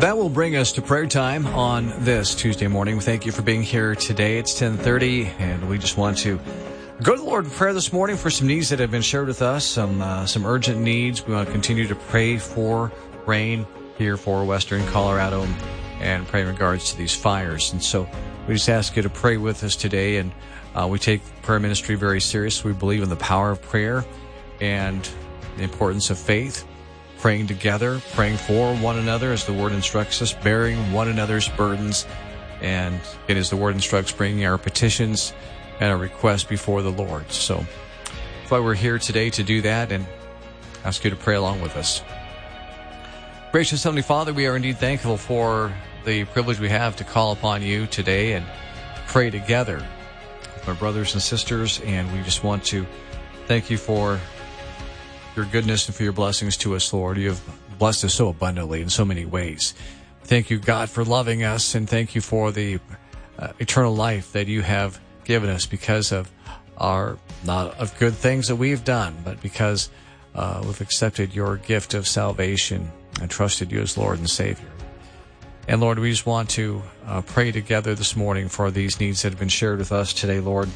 That will bring us to prayer time on this Tuesday morning. Thank you for being here today. It's 10:30, and we just want to go to the Lord in prayer this morning for some needs that have been shared with us, some urgent needs. We want to continue to pray for rain here for western Colorado and pray in regards to these fires. And so we just ask you to pray with us today, and we take prayer ministry very serious. We believe in the power of prayer and the importance of faith, praying together, praying for one another as the Word instructs us, bearing one another's burdens, and it is the Word instructs, bringing our petitions and our requests before the Lord. So that's why we're here today, to do that, and ask you to pray along with us. Gracious Heavenly Father, we are indeed thankful for the privilege we have to call upon you today and pray together with my brothers and sisters, and we just want to thank you for your goodness and for your blessings to us, Lord. You have blessed us so abundantly in so many ways. Thank you, God, for loving us, and thank you for the eternal life that you have given us because of our, not of good things that we've done, but because we've accepted your gift of salvation and trusted you as Lord and Savior. And Lord, we just want to pray together this morning for these needs that have been shared with us today, Lord.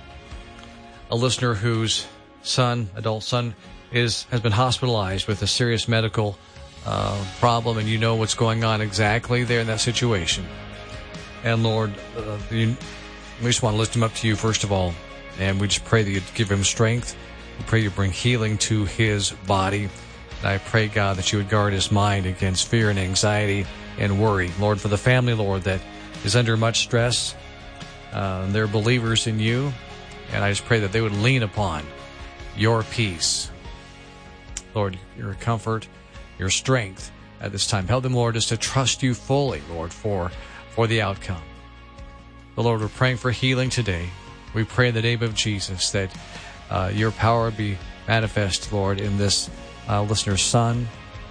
A listener whose adult son, has been hospitalized with a serious medical problem, and you know what's going on exactly there in that situation. And Lord, we just want to lift him up to you first of all, and we just pray that you'd give him strength. We pray you bring healing to his body. And I pray, God, that you would guard his mind against fear and anxiety and worry. Lord, for the family, Lord, that is under much stress, they're believers in you, and I just pray that they would lean upon your peace. Lord, your comfort, your strength at this time. Help them, Lord, just to trust you fully, Lord, for the outcome. But Lord, we're praying for healing today. We pray in the name of Jesus that your power be manifest, Lord, in this listener's son.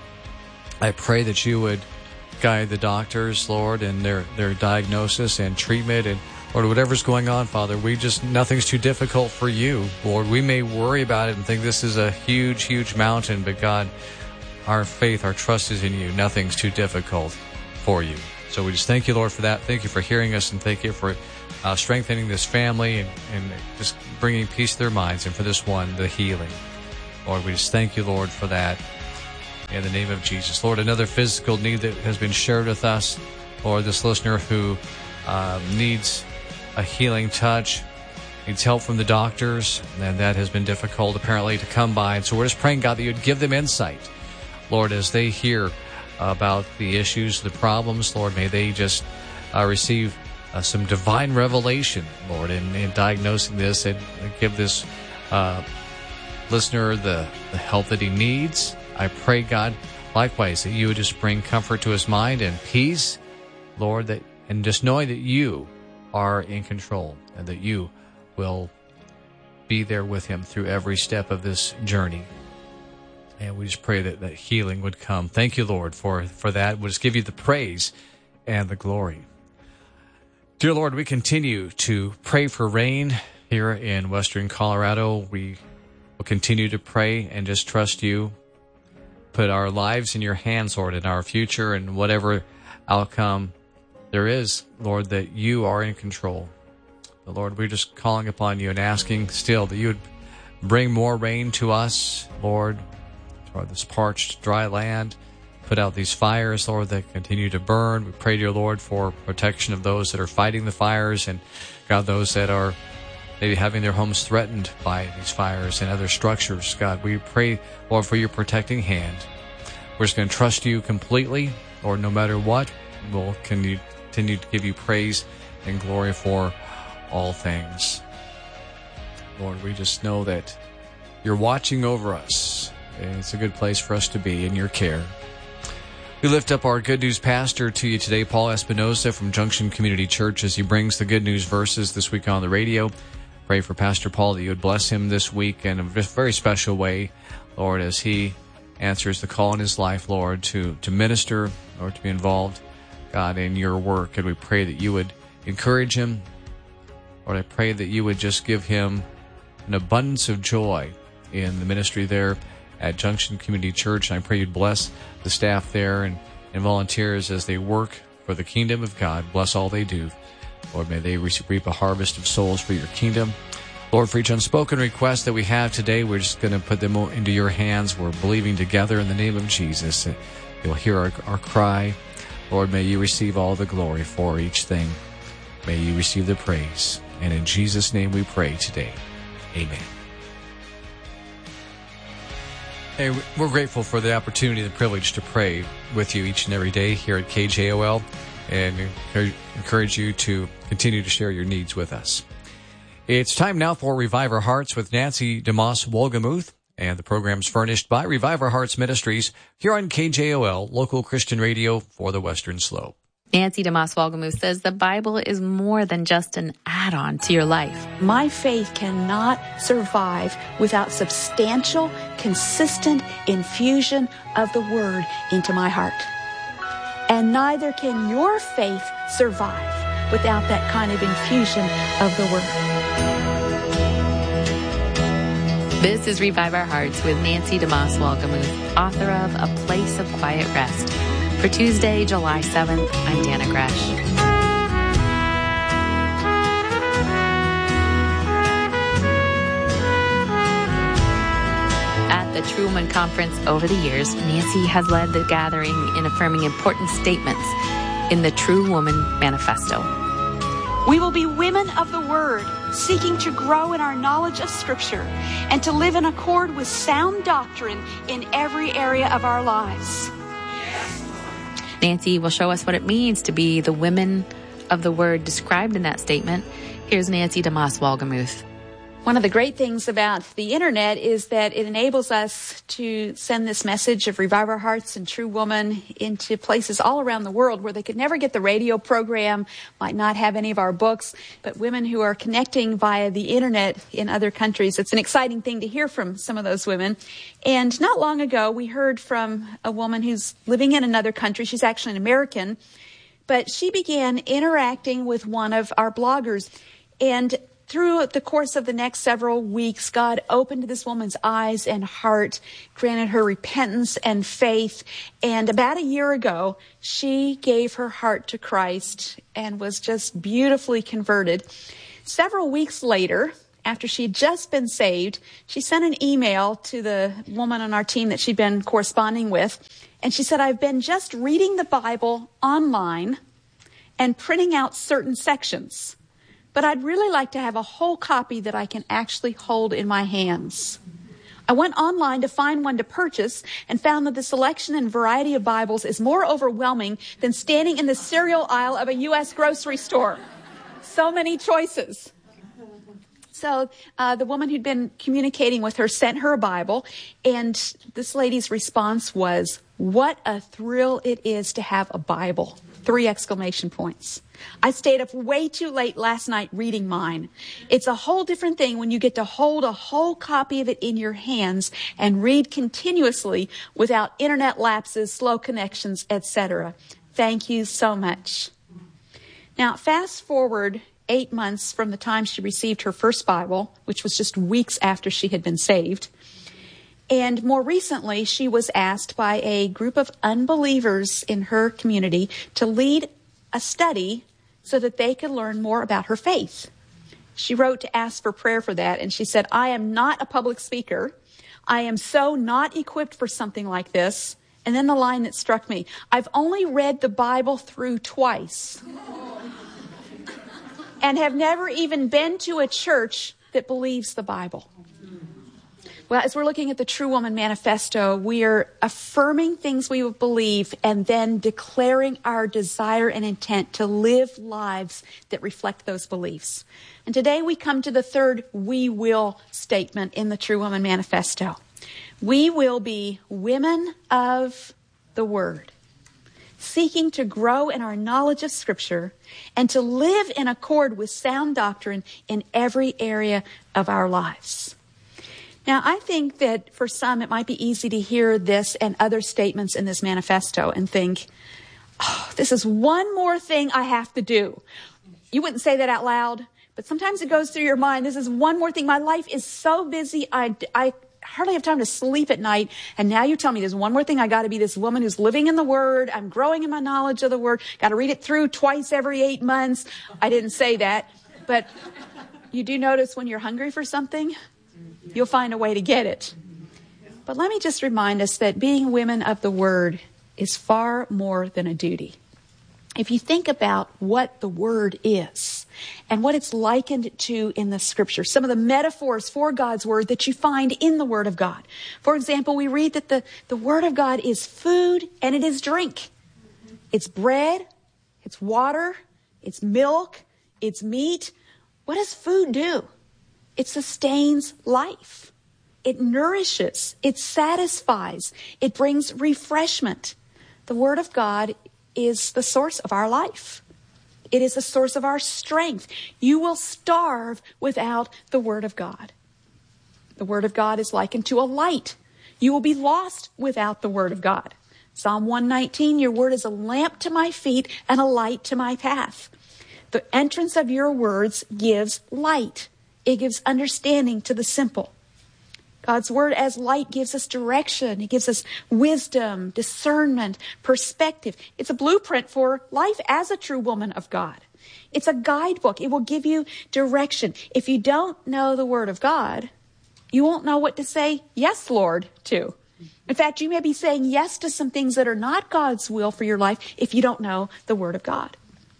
I pray that you would guide the doctors, Lord, in their diagnosis and treatment, and Lord, whatever's going on, Father, nothing's too difficult for you. Lord, we may worry about it and think this is a huge, huge mountain, but God, our faith, our trust is in you. Nothing's too difficult for you. So we just thank you, Lord, for that. Thank you for hearing us, and thank you for strengthening this family and just bringing peace to their minds, and for this one, the healing. Lord, we just thank you, Lord, for that in the name of Jesus. Lord, another physical need that has been shared with us, Lord, this listener who needs a healing touch, needs help from the doctors, and that has been difficult apparently to come by. And so we're just praying, God, that you'd give them insight, Lord, as they hear about the issues, the problems. Lord, may they just receive some divine revelation, Lord, in diagnosing this, and give this listener the help that he needs. I pray, God, likewise, that you would just bring comfort to his mind and peace, Lord, and just knowing that you are in control and that you will be there with him through every step of this journey. And we just pray that healing would come. Thank you, Lord, for that. We'll just give you the praise and the glory. Dear Lord, we continue to pray for rain here in western Colorado. We will continue to pray and just trust you. Put our lives in your hands, Lord, in our future, and whatever outcome there is, Lord, that you are in control. But Lord, we're just calling upon you and asking still that you would bring more rain to us, Lord, to this parched, dry land. Put out these fires, Lord, that continue to burn. We pray, dear Lord, for protection of those that are fighting the fires, and God, those that are maybe having their homes threatened by these fires and other structures. God, we pray, Lord, for your protecting hand. We're just going to trust you completely, Lord, no matter what. We'll continue to give you praise and glory for all things. Lord, we just know that you're watching over us, and it's a good place for us to be in your care. We lift up our Good News pastor to you today, Paul Espinosa from Junction Community Church, as he brings the Good News verses this week on the radio. Pray for Pastor Paul that you would bless him this week in a very special way, Lord, as he answers the call in his life, Lord, to minister or to be involved, God, in your work. And we pray that you would encourage him. Lord, I pray that you would just give him an abundance of joy in the ministry there at Junction Community Church. And I pray you'd bless the staff there and and volunteers as they work for the kingdom of God. Bless all they do. Lord, may they reap a harvest of souls for your kingdom. Lord, for each unspoken request that we have today, we're just going to put them into your hands. We're believing together in the name of Jesus. You'll hear our cry. Lord, may you receive all the glory for each thing. May you receive the praise. And in Jesus' name we pray today. Amen. Hey, we're grateful for the opportunity and the privilege to pray with you each and every day here at KJOL, and encourage you to continue to share your needs with us. It's time now for Revive Our Hearts with Nancy DeMoss Wolgemuth, and the program's furnished by Revive Our Hearts Ministries here on KJOL, local Christian radio for the Western Slope. Nancy DeMoss Wolgemuth says the Bible is more than just an add-on to your life. My faith cannot survive without substantial, consistent infusion of the Word into my heart. And neither can your faith survive without that kind of infusion of the Word. This is Revive Our Hearts with Nancy DeMoss Wolgemuth, author of A Place of Quiet Rest. For Tuesday, July 7th, I'm Dana Gresh. At the True Woman Conference over the years, Nancy has led the gathering in affirming important statements in the True Woman Manifesto. We will be women of the Word, seeking to grow in our knowledge of Scripture and to live in accord with sound doctrine in every area of our lives. Nancy will show us what it means to be the women of the Word described in that statement. Here's Nancy DeMoss Wolgemuth. One of the great things about the internet is that it enables us to send this message of Revive Our Hearts and True Woman into places all around the world where they could never get the radio program, might not have any of our books, but women who are connecting via the internet in other countries. It's an exciting thing to hear from some of those women. And not long ago, we heard from a woman who's living in another country. She's actually an American, but she began interacting with one of our bloggers. And through the course of the next several weeks, God opened this woman's eyes and heart, granted her repentance and faith. And about a year ago, she gave her heart to Christ and was just beautifully converted. Several weeks later, after she'd just been saved, she sent an email to the woman on our team that she'd been corresponding with. And she said, I've been just reading the Bible online and printing out certain sections, but I'd really like to have a whole copy that I can actually hold in my hands. I went online to find one to purchase and found that the selection and variety of Bibles is more overwhelming than standing in the cereal aisle of a U.S. grocery store. So many choices. So the woman who'd been communicating with her sent her a Bible, and this lady's response was, "What a thrill it is to have a Bible." 3 exclamation points. I stayed up way too late last night reading mine. It's a whole different thing when you get to hold a whole copy of it in your hands and read continuously without internet lapses, slow connections, etc. Thank you so much. Now, fast forward 8 months from the time she received her first Bible, which was just weeks after she had been saved. And more recently, she was asked by a group of unbelievers in her community to lead a study so that they could learn more about her faith. She wrote to ask for prayer for that, and she said, I am not a public speaker. I am so not equipped for something like this. And then the line that struck me, I've only read the Bible through twice and have never even been to a church that believes the Bible. Well, as we're looking at the True Woman Manifesto, we are affirming things we believe and then declaring our desire and intent to live lives that reflect those beliefs. And today we come to the third "we will" statement in the True Woman Manifesto. We will be women of the Word, seeking to grow in our knowledge of Scripture and to live in accord with sound doctrine in every area of our lives. Now, I think that for some, it might be easy to hear this and other statements in this manifesto and think, oh, this is one more thing I have to do. You wouldn't say that out loud, but sometimes it goes through your mind. This is one more thing. My life is so busy. I hardly have time to sleep at night. And now you tell me there's one more thing. I got to be this woman who's living in the Word. I'm growing in my knowledge of the Word. Got to read it through twice every 8 months. I didn't say that. But you do notice when you're hungry for something, you'll find a way to get it. But let me just remind us that being women of the Word is far more than a duty. If you think about what the Word is and what it's likened to in the Scripture, some of the metaphors for God's Word that you find in the Word of God. For example, we read that the Word of God is food and it is drink. It's bread, it's water, it's milk, it's meat. What does food do? It sustains life. It nourishes. It satisfies. It brings refreshment. The Word of God is the source of our life. It is the source of our strength. You will starve without the Word of God. The Word of God is likened to a light. You will be lost without the Word of God. Psalm 119, your Word is a lamp to my feet and a light to my path. The entrance of your words gives light. It gives understanding to the simple. God's Word as light gives us direction. It gives us wisdom, discernment, perspective. It's a blueprint for life as a true woman of God. It's a guidebook. It will give you direction. If you don't know the Word of God, you won't know what to say yes, Lord, to. In fact, you may be saying yes to some things that are not God's will for your life if you don't know the Word of God.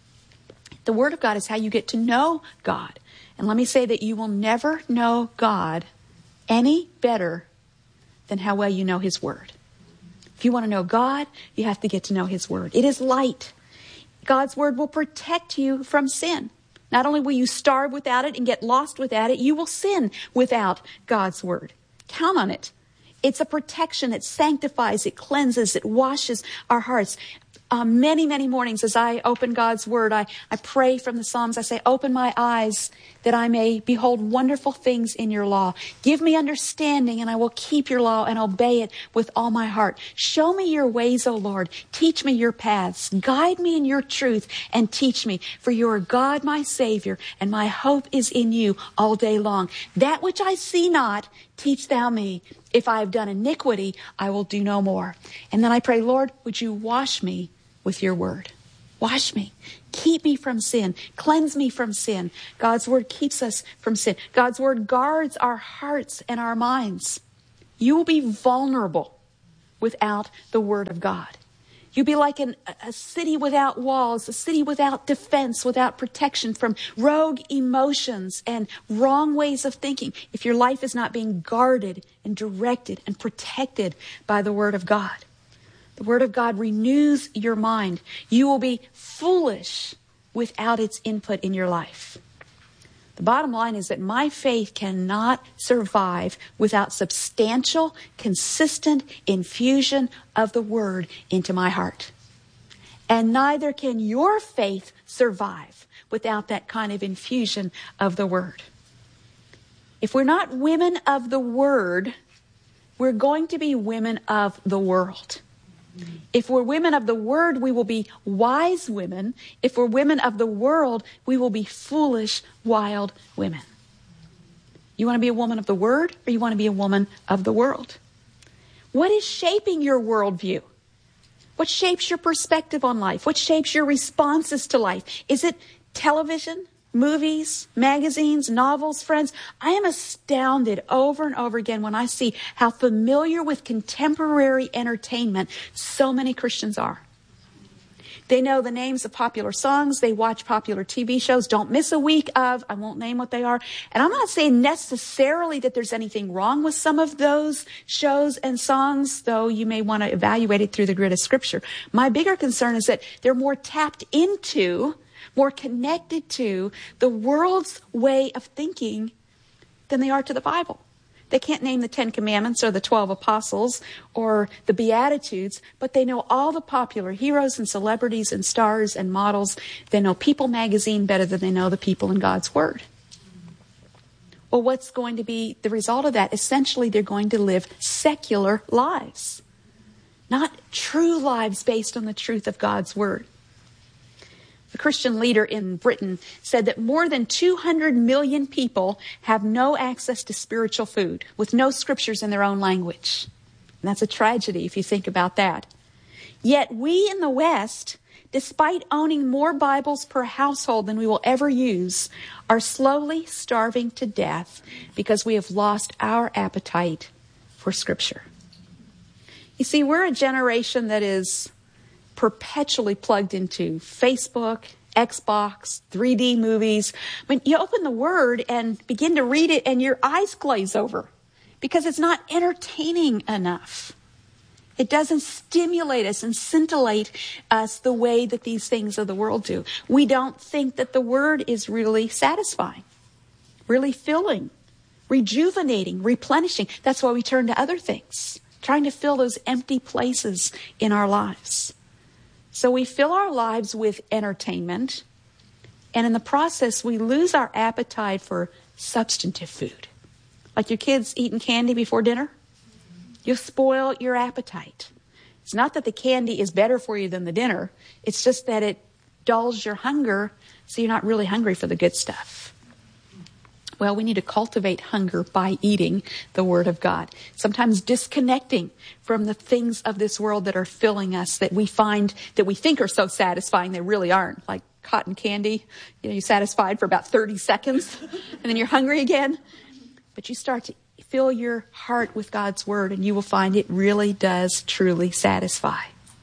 The Word of God is how you get to know God. And let me say that you will never know God any better than how well you know His Word. If you want to know God, you have to get to know His Word. It is light. God's Word will protect you from sin. Not only will you starve without it and get lost without it, you will sin without God's Word. Count on it. It's a protection. It sanctifies, it cleanses, it washes our hearts. Many, many mornings as I open God's Word, I pray from the Psalms. I say, open my eyes that I may behold wonderful things in your law. Give me understanding and I will keep your law and obey it with all my heart. Show me your ways, O Lord. Teach me your paths. Guide me in your truth and teach me. For you are God, my Savior, and my hope is in you all day long. That which I see not, teach thou me. If I have done iniquity, I will do no more. And then I pray, Lord, would you wash me with your Word? Wash me. Keep me from sin. Cleanse me from sin. God's Word keeps us from sin. God's Word guards our hearts and our minds. You will be vulnerable without the Word of God. You'll be like a city without walls, a city without defense, without protection from rogue emotions and wrong ways of thinking if your life is not being guarded and directed and protected by the Word of God. The Word of God renews your mind. You will be foolish without its input in your life. The bottom line is that my faith cannot survive without substantial, consistent infusion of the Word into my heart. And neither can your faith survive without that kind of infusion of the Word. If we're not women of the Word, we're going to be women of the world. If we're women of the Word, we will be wise women. If we're women of the world, we will be foolish, wild women. You want to be a woman of the Word, or you want to be a woman of the world? What is shaping your worldview? What shapes your perspective on life? What shapes your responses to life? Is it television, movies, magazines, novels, friends? I am astounded over and over again when I see how familiar with contemporary entertainment so many Christians are. They know the names of popular songs. They watch popular TV shows. Don't miss a week of, I won't name what they are. And I'm not saying necessarily that there's anything wrong with some of those shows and songs, though you may want to evaluate it through the grid of Scripture. My bigger concern is that they're more tapped into, more connected to the world's way of thinking than they are to the Bible. They can't name the 10 Commandments or the 12 Apostles or the Beatitudes, but they know all the popular heroes and celebrities and stars and models. They know People magazine better than they know the people in God's Word. Well, what's going to be the result of that? Essentially, they're going to live secular lives, not true lives based on the truth of God's Word. The Christian leader in Britain, said that more than 200 million people have no access to spiritual food with no scriptures in their own language. And that's a tragedy if you think about that. Yet we in the West, despite owning more Bibles per household than we will ever use, are slowly starving to death because we have lost our appetite for Scripture. You see, we're a generation that is perpetually plugged into Facebook, Xbox, 3D movies. I mean, you open the Word and begin to read it and your eyes glaze over because it's not entertaining enough. It doesn't stimulate us and scintillate us the way that these things of the world do. We don't think that the Word is really satisfying, really filling, rejuvenating, replenishing. That's why we turn to other things, trying to fill those empty places in our lives. So we fill our lives with entertainment, and in the process, we lose our appetite for substantive food. Like your kids eating candy before dinner. You'll spoil your appetite. It's not that the candy is better for you than the dinner. It's just that it dulls your hunger, so you're not really hungry for the good stuff. Well, we need to cultivate hunger by eating the Word of God. Sometimes disconnecting from the things of this world that are filling us, that we find, that we think are so satisfying, they really aren't. Like cotton candy, you're satisfied for about 30 seconds, and then you're hungry again. But you start to fill your heart with God's Word, and you will find it really does truly satisfy.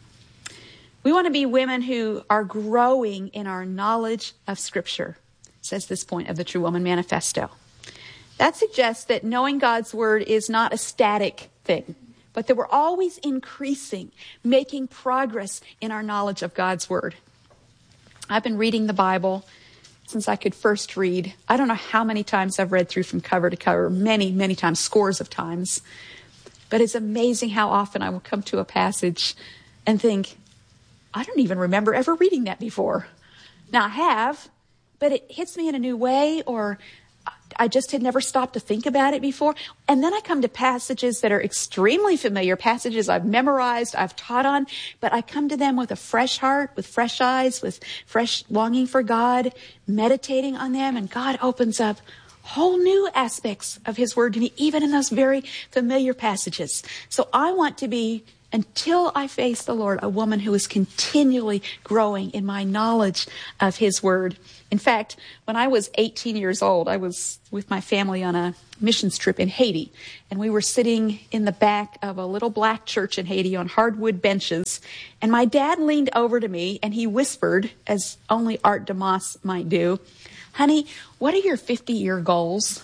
We want to be women who are growing in our knowledge of Scripture, says this point of the True Woman Manifesto. That suggests that knowing God's Word is not a static thing, but that we're always increasing, making progress in our knowledge of God's Word. I've been reading the Bible since I could first read. I don't know how many times I've read through from cover to cover, many, many times, scores of times. But it's amazing how often I will come to a passage and think, I don't even remember ever reading that before. Now I have, but it hits me in a new way, or I just had never stopped to think about it before. And then I come to passages that are extremely familiar, passages I've memorized, I've taught on, but I come to them with a fresh heart, with fresh eyes, with fresh longing for God, meditating on them, and God opens up whole new aspects of His Word to me, even in those very familiar passages. So I want to be, until I face the Lord, a woman who is continually growing in my knowledge of His Word. In fact, when I was 18 years old, I was with my family on a missions trip in Haiti. And we were sitting in the back of a little black church in Haiti on hardwood benches. And my dad leaned over to me and he whispered, as only Art DeMoss might do, "Honey, what are your 50-year goals?"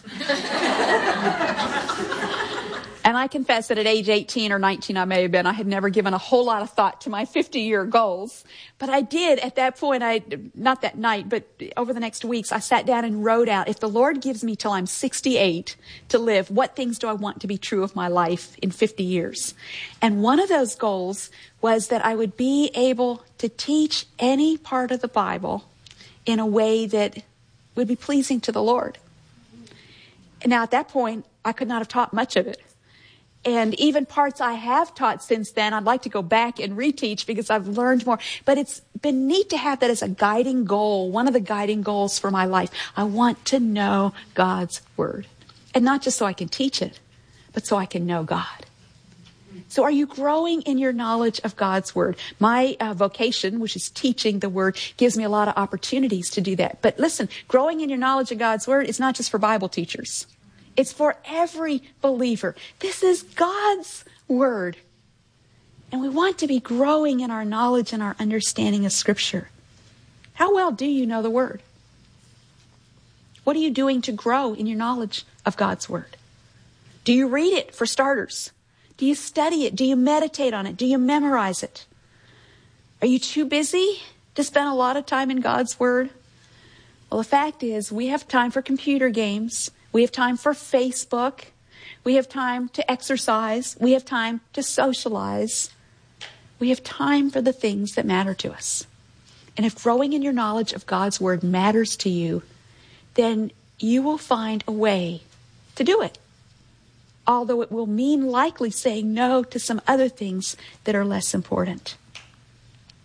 And I confess that at age 18 or 19, I may have been, I had never given a whole lot of thought to my 50-year goals. But I did at that point, not that night, but over the next weeks, I sat down and wrote out, if the Lord gives me till I'm 68 to live, what things do I want to be true of my life in 50 years? And one of those goals was that I would be able to teach any part of the Bible in a way that would be pleasing to the Lord. And now at that point, I could not have taught much of it. And even parts I have taught since then, I'd like to go back and reteach because I've learned more. But it's been neat to have that as a guiding goal, one of the guiding goals for my life. I want to know God's Word. And not just so I can teach it, but so I can know God. So are you growing in your knowledge of God's Word? My vocation, which is teaching the Word, gives me a lot of opportunities to do that. But listen, growing in your knowledge of God's Word is not just for Bible teachers. It's for every believer. This is God's Word. And we want to be growing in our knowledge and our understanding of Scripture. How well do you know the Word? What are you doing to grow in your knowledge of God's Word? Do you read it, for starters? Do you study it? Do you meditate on it? Do you memorize it? Are you too busy to spend a lot of time in God's Word? Well, the fact is, we have time for computer games. We have time for Facebook. We have time to exercise. We have time to socialize. We have time for the things that matter to us. And if growing in your knowledge of God's Word matters to you, then you will find a way to do it. Although it will mean likely saying no to some other things that are less important.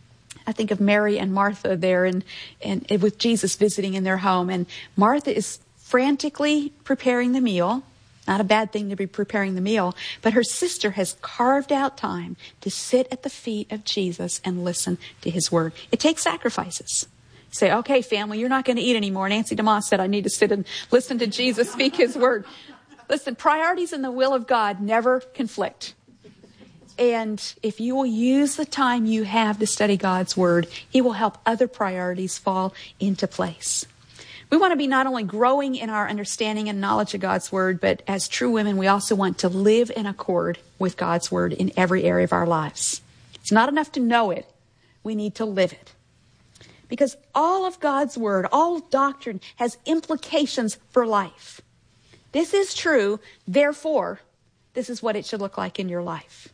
I think of Mary and Martha there and with Jesus visiting in their home. And Martha is frantically preparing the meal. Not a bad thing to be preparing the meal. But her sister has carved out time to sit at the feet of Jesus and listen to his word. It takes sacrifices. Say, okay, family, you're not going to eat anymore. Nancy DeMoss said I need to sit and listen to Jesus speak his word. Listen, priorities and the will of God never conflict. And if you will use the time you have to study God's word, he will help other priorities fall into place. We want to be not only growing in our understanding and knowledge of God's word, but as true women, we also want to live in accord with God's word in every area of our lives. It's not enough to know it. We need to live it. Because all of God's word, all doctrine has implications for life. This is true, therefore, this is what it should look like in your life.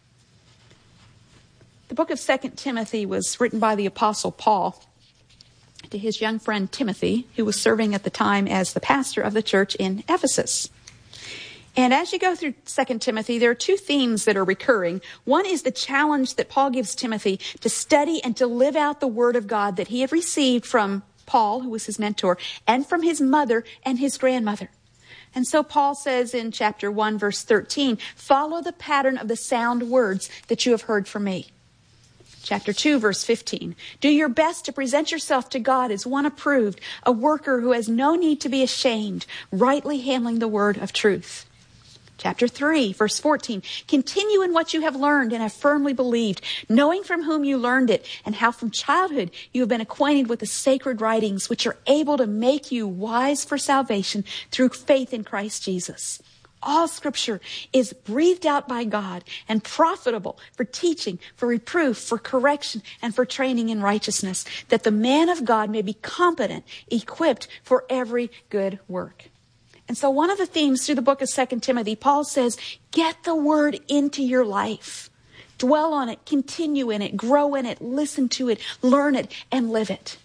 The book of 2 Timothy was written by the Apostle Paul to his young friend Timothy, who was serving at the time as the pastor of the church in Ephesus. And as you go through 2 Timothy, there are two themes that are recurring. One is the challenge that Paul gives Timothy to study and to live out the word of God that he had received from Paul, who was his mentor, and from his mother and his grandmother. And so Paul says in chapter 1, verse 13, follow the pattern of the sound words that you have heard from me. Chapter 2, verse 15. Do your best to present yourself to God as one approved, a worker who has no need to be ashamed, rightly handling the word of truth. Chapter 3, verse 14. Continue in what you have learned and have firmly believed, knowing from whom you learned it, and how from childhood you have been acquainted with the sacred writings, which are able to make you wise for salvation through faith in Christ Jesus. All scripture is breathed out by God and profitable for teaching, for reproof, for correction, and for training in righteousness, that the man of God may be competent, equipped for every good work. And so one of the themes through the book of 2 Timothy, Paul says, get the word into your life. Dwell on it, continue in it, grow in it, listen to it, learn it, and live it.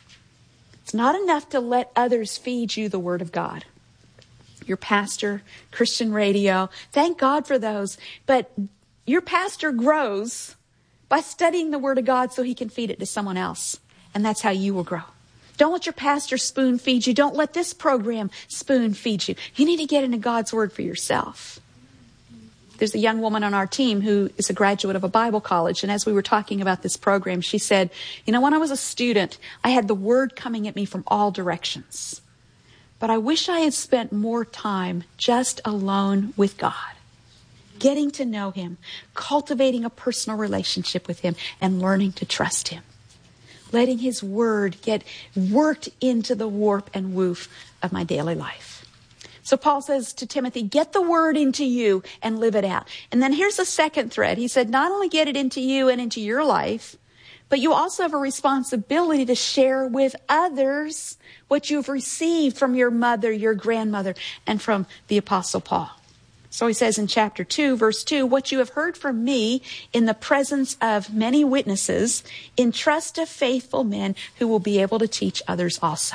It's not enough to let others feed you the word of God. Your pastor, Christian radio, thank God for those. But your pastor grows by studying the word of God so he can feed it to someone else. And that's how you will grow. Don't let your pastor spoon feed you. Don't let this program spoon feed you. You need to get into God's word for yourself. There's a young woman on our team who is a graduate of a Bible college. And as we were talking about this program, she said, you know, when I was a student, I had the word coming at me from all directions. But I wish I had spent more time just alone with God, getting to know him, cultivating a personal relationship with him, and learning to trust him. Letting his word get worked into the warp and woof of my daily life. So Paul says to Timothy, get the word into you and live it out. And then here's the second thread. He said, not only get it into you and into your life, but you also have a responsibility to share with others what you've received from your mother, your grandmother, and from the Apostle Paul. So he says in chapter 2, verse 2, what you have heard from me in the presence of many witnesses, entrust to faithful men who will be able to teach others also.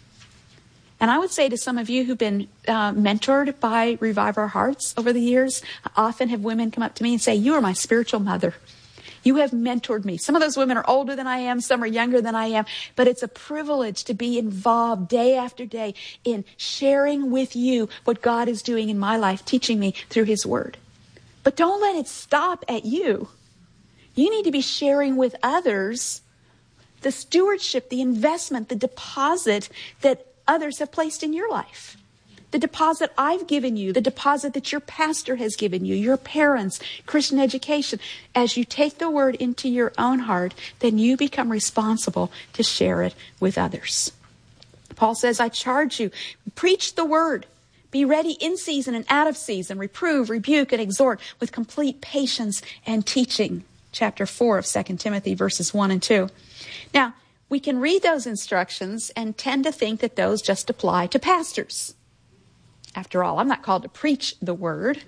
And I would say to some of you who've been mentored by Revive Our Hearts over the years, I often have women come up to me and say, you are my spiritual mother. You have mentored me. Some of those women are older than I am. Some are younger than I am. But it's a privilege to be involved day after day in sharing with you what God is doing in my life, teaching me through his word. But don't let it stop at you. You need to be sharing with others the stewardship, the investment, the deposit that others have placed in your life. The deposit I've given you, the deposit that your pastor has given you, your parents, Christian education. As you take the word into your own heart, then you become responsible to share it with others. Paul says, I charge you, preach the word. Be ready in season and out of season. Reprove, rebuke, and exhort with complete patience and teaching. Chapter 4 of 2 Timothy, verses 1 and 2. Now, we can read those instructions and tend to think that those just apply to pastors. After all, I'm not called to preach the word,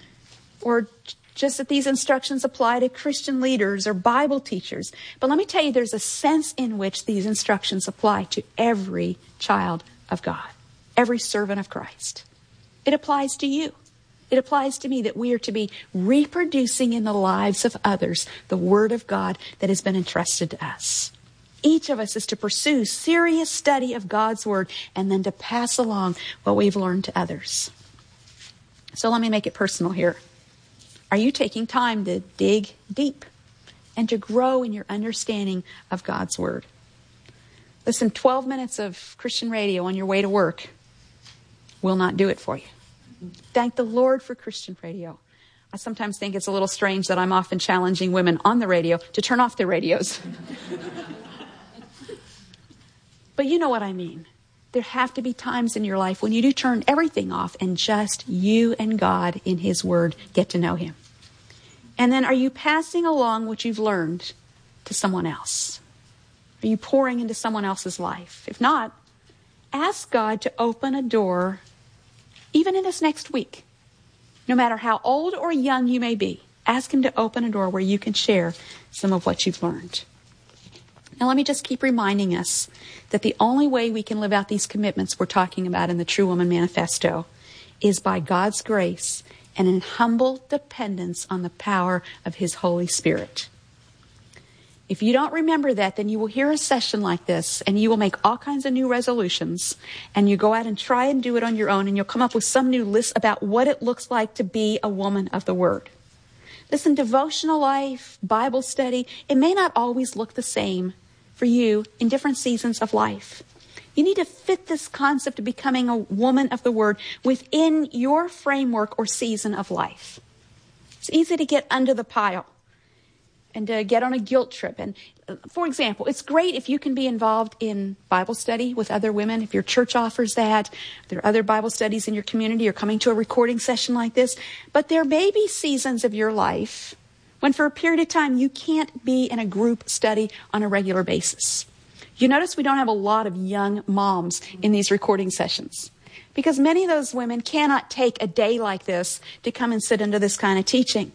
or just that these instructions apply to Christian leaders or Bible teachers. But let me tell you, there's a sense in which these instructions apply to every child of God, every servant of Christ. It applies to you. It applies to me that we are to be reproducing in the lives of others the Word of God that has been entrusted to us. Each of us is to pursue serious study of God's Word and then to pass along what we've learned to others. So let me make it personal here. Are you taking time to dig deep and to grow in your understanding of God's Word? Listen, 12 minutes of Christian radio on your way to work will not do it for you. Thank the Lord for Christian radio. I sometimes think it's a little strange that I'm often challenging women on the radio to turn off their radios. But you know what I mean. There have to be times in your life when you do turn everything off and just you and God in His Word get to know Him. And then are you passing along what you've learned to someone else? Are you pouring into someone else's life? If not, ask God to open a door even in this next week. No matter how old or young you may be, ask Him to open a door where you can share some of what you've learned. Now let me just keep reminding us that the only way we can live out these commitments we're talking about in the True Woman Manifesto is by God's grace and in humble dependence on the power of His Holy Spirit. If you don't remember that, then you will hear a session like this and you will make all kinds of new resolutions and you go out and try and do it on your own and you'll come up with some new list about what it looks like to be a woman of the Word. Listen, devotional life, Bible study, it may not always look the same for you in different seasons of life. You need to fit this concept of becoming a woman of the Word within your framework or season of life. It's easy to get under the pile and to get on a guilt trip. And for example, it's great if you can be involved in Bible study with other women, if your church offers that. There are other Bible studies in your community or coming to a recording session like this. But there may be seasons of your life when for a period of time you can't be in a group study on a regular basis. You notice we don't have a lot of young moms in these recording sessions because many of those women cannot take a day like this to come and sit into this kind of teaching.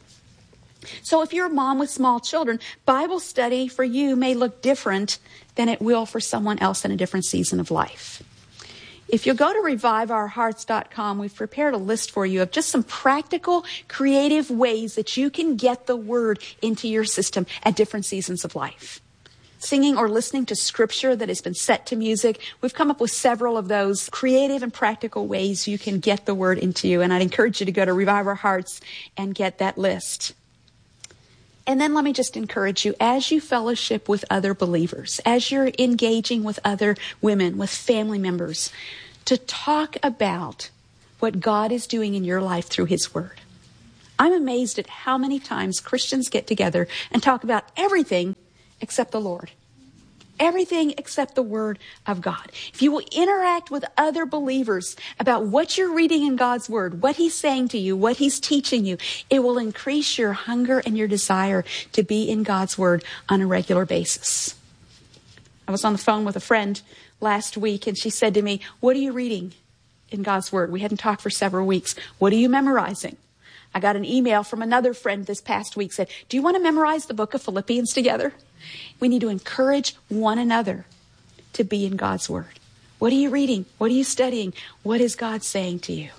So if you're a mom with small children, Bible study for you may look different than it will for someone else in a different season of life. If you go to reviveourhearts.com, we've prepared a list for you of just some practical, creative ways that you can get the Word into your system at different seasons of life. Singing or listening to scripture that has been set to music. We've come up with several of those creative and practical ways you can get the Word into you. And I'd encourage you to go to Revive Our Hearts and get that list. And then let me just encourage you, as you fellowship with other believers, as you're engaging with other women, with family members, to talk about what God is doing in your life through His Word. I'm amazed at how many times Christians get together and talk about everything except the Lord. Everything except the Word of God. If you will interact with other believers about what you're reading in God's Word, what He's saying to you, what He's teaching you, it will increase your hunger and your desire to be in God's Word on a regular basis. I was on the phone with a friend last week and she said to me, "What are you reading in God's Word?" We hadn't talked for several weeks. "What are you memorizing?" I got an email from another friend this past week said, "Do you want to memorize the book of Philippians together?" We need to encourage one another to be in God's Word. What are you reading? What are you studying? What is God saying to you?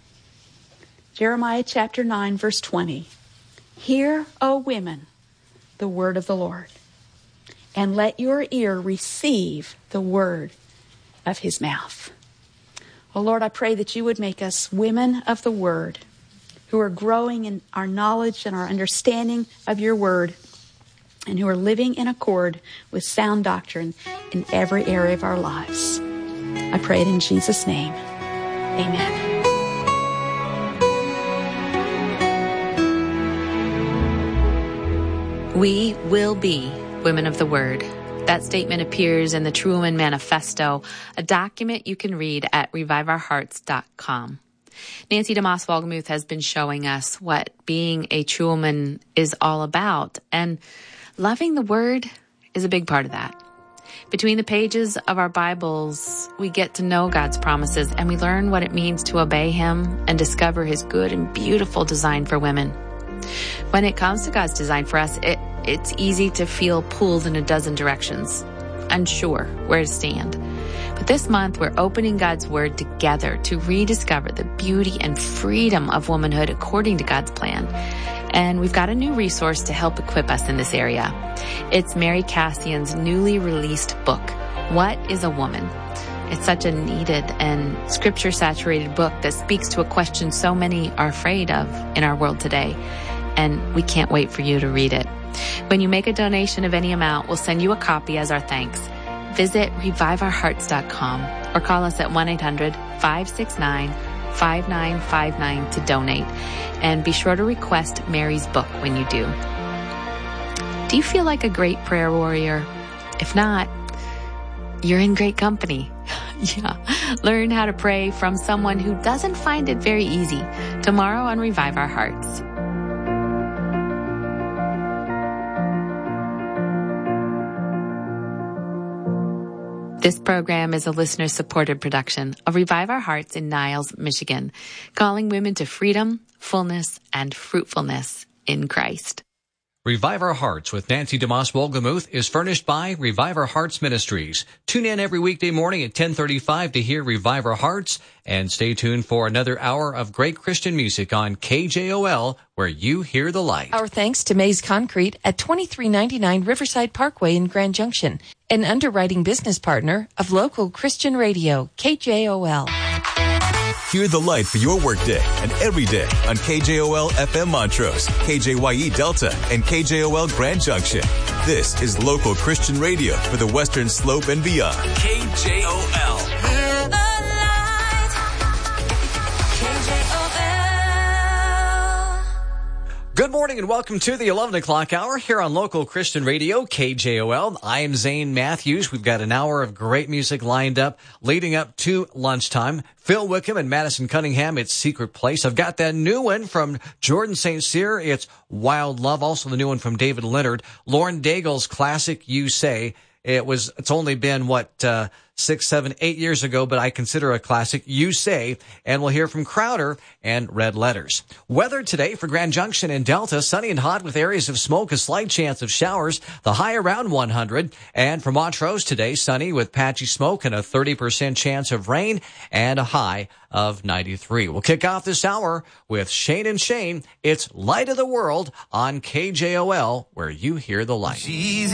Jeremiah chapter 9, verse 20. "Hear, O women, the word of the Lord, and let your ear receive the word of His mouth." Oh Lord, I pray that you would make us women of the Word who are growing in our knowledge and our understanding of your Word, and who are living in accord with sound doctrine in every area of our lives. I pray it in Jesus' name. Amen. We will be women of the Word. That statement appears in the True Woman Manifesto, a document you can read at reviveourhearts.com. Nancy DeMoss Wolgemuth has been showing us what being a true woman is all about, and loving the Word is a big part of that. Between the pages of our Bibles, we get to know God's promises and we learn what it means to obey Him and discover His good and beautiful design for women. When it comes to God's design for us, it's easy to feel pulled in a dozen directions, unsure where to stand. But this month, we're opening God's Word together to rediscover the beauty and freedom of womanhood according to God's plan. And we've got a new resource to help equip us in this area. It's Mary Cassian's newly released book, What is a Woman? It's such a needed and scripture-saturated book that speaks to a question so many are afraid of in our world today. And we can't wait for you to read it. When you make a donation of any amount, we'll send you a copy as our thanks. Visit ReviveOurHearts.com or call us at 1-800-569-5959 to donate. And be sure to request Mary's book when you do. Do you feel like a great prayer warrior? If not, you're in great company. Yeah. Learn how to pray from someone who doesn't find it very easy tomorrow on Revive Our Hearts. This program is a listener-supported production of Revive Our Hearts in Niles, Michigan, calling women to freedom, fullness, and fruitfulness in Christ. Revive Our Hearts with Nancy DeMoss Wolgemuth is furnished by Revive Our Hearts Ministries. Tune in every weekday morning at 10:35 to hear Revive Our Hearts, and stay tuned for another hour of great Christian music on KJOL, where you hear the light. Our thanks to Mays Concrete at 2399 Riverside Parkway in Grand Junction, an underwriting business partner of local Christian radio, KJOL. Hear the light for your workday and every day on KJOL FM Montrose, KJYE Delta, and KJOL Grand Junction. This is local Christian radio for the Western Slope and beyond. KJOL. Hear the light. KJOL. Good morning and welcome to the 11 o'clock hour here on local Christian radio, KJOL. I am Zane Matthews. We've got an hour of great music lined up leading up to lunchtime. Phil Wickham and Madison Cunningham, it's Secret Place. I've got that new one from Jordan St. Cyr. It's Wild Love. Also the new one from David Leonard. Lauren Daigle's classic, You Say. It's only been, 6, 7, 8 years ago, but I consider a classic, You Say, and we'll hear from Crowder and Red Letters. Weather today for Grand Junction and Delta, sunny and hot with areas of smoke, a slight chance of showers, the high around 100. And for Montrose today, sunny with patchy smoke and a 30% chance of rain and a high of 93. We'll kick off this hour with Shane and Shane. It's Light of the World on KJOL, where you hear the light. Jesus.